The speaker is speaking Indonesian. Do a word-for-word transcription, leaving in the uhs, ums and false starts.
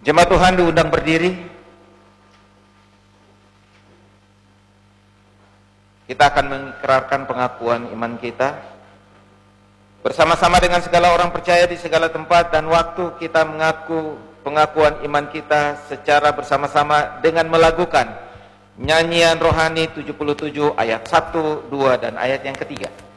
Jemaat Tuhan diundang berdiri. Kita akan mengikrarkan pengakuan iman kita. Bersama-sama dengan segala orang percaya di segala tempat dan waktu, kita mengaku pengakuan iman kita secara bersama-sama dengan melakukan nyanyian rohani tujuh puluh tujuh ayat satu, dua dan ayat yang ketiga.